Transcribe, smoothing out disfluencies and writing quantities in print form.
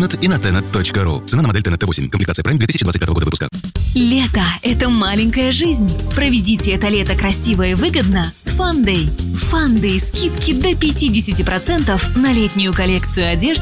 Tenet и на tenet.ru. Цена на модель Tenet T8. Комплектация Prime 2025 года выпуска. Лето – это маленькая жизнь. Проведите это лето красиво и выгодно с Fun Day. Fun Day – скидки до 50% на летнюю коллекцию одежды